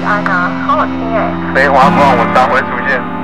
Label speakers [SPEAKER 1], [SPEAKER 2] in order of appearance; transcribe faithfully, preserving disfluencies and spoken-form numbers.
[SPEAKER 1] 安啊，好好听哎。
[SPEAKER 2] 飞花光，我常会出现。